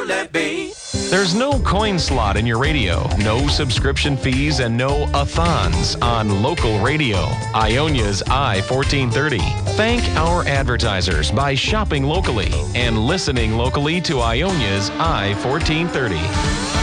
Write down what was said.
won't let be. There's no coin slot in your radio, no subscription fees, and no a-thons on local radio. Ionia's I-1430. Thank our advertisers by shopping locally and listening locally to Ionia's I-1430.